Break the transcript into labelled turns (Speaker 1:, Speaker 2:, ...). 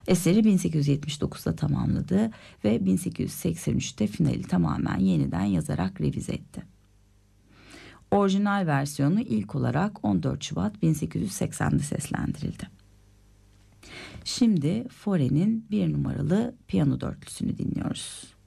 Speaker 1: Eseri 1879'da tamamladı ve 1883'te finali tamamen yeniden yazarak revize etti. Orijinal versiyonu ilk olarak 14 Şubat 1880'de seslendirildi. Şimdi Fauré'nin bir numaralı piyano dörtlüsünü dinliyoruz.